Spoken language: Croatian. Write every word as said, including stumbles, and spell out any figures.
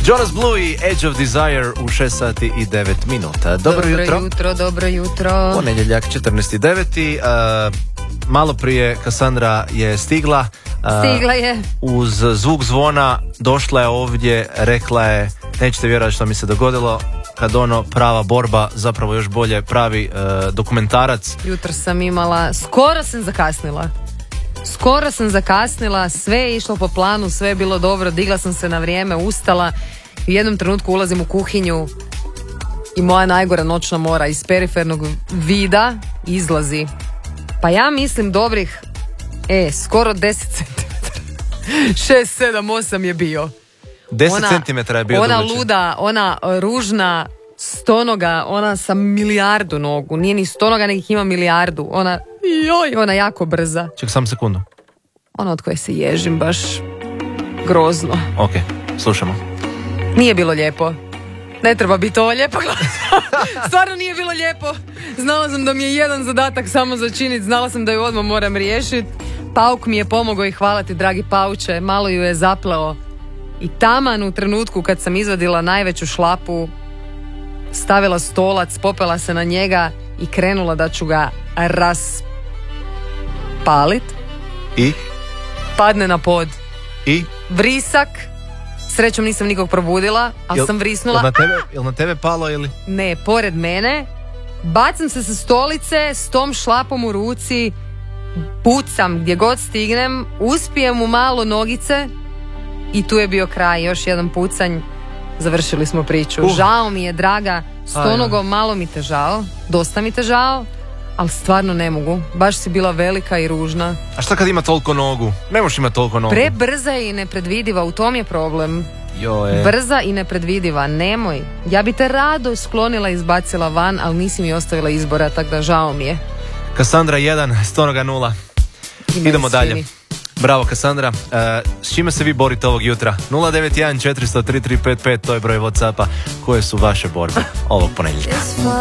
Jonas Blue i Edge of Desire u šest sati i devet minuta. Dobro, dobro jutro. jutro, dobro jutro. Ponedjeljak četrnaesti deveti Uh, malo prije Kassandra je stigla. Uh, Stigla je. Uz zvuk zvona došla je ovdje, rekla je, nećete vjerovati što mi se dogodilo, kad ono prava borba, zapravo još bolje pravi uh, dokumentarac. Jutro sam imala, skoro sam zakasnila. Skoro sam zakasnila, sve je išlo po planu, sve je bilo dobro, digla sam se na vrijeme, ustala. U jednom trenutku ulazim u kuhinju i moja najgora noćna mora iz perifernog vida izlazi. Pa ja mislim dobrih, e, skoro deset centimetara. šest, sedam, osam je bio. deset centimetara je bio Ona dugačak. luda, ona ružna stonoga, ona sa milijardu nogu. Nije ni stonoga, nego ih ima milijardu. Ona, joj, ona jako brza. Ček, sam sekundu. Ona od koje se ježim baš grozno. Ok, slušamo. Nije bilo lijepo. Ne treba biti ovo lijepo gledati. Stvarno nije bilo lijepo. Znala sam da mi je jedan zadatak samo začiniti. Znala sam da ju odmah moram riješiti. Pauk mi je pomogao i hvala ti, dragi pauče. Malo ju je zapleo. I taman u trenutku kad sam izvadila najveću šlapu, stavila stolac, popela se na njega i krenula da ću ga raspalit. I? Padne na pod. I? Vrisak. Srećom nisam nikog probudila, ali Jel, sam vrisnula. Jel na tebe, jel na tebe palo ili? Ne, pored mene. Bacam se sa stolice s tom šlapom u ruci, pucam gdje god stignem, uspijem u malo nogice i tu je bio kraj. Još jedan pucanj, završili smo priču. Uh. Žao mi je, draga stonogo, malo mi te žao, dosta mi te žao, ali stvarno ne mogu. Baš si bila velika i ružna. A šta kad ima toliko nogu? Ne možeš imati toliko nogu. Prebrza je i nepredvidiva, u tom je problem. Joe. Brza i nepredvidiva, nemoj. Ja bi te rado sklonila i izbacila van, ali nisi mi ostavila izbora, tako da žao mi je. Kassandra jedan, stonoga nula. Idemo dalje. Bravo, Kassandra. Uh, s čime se vi borite ovog jutra? nula devet jedan četiri zero tri tri pet pet, to je broj Whatsappa. Koje su vaše borbe ovog ponedjeljka?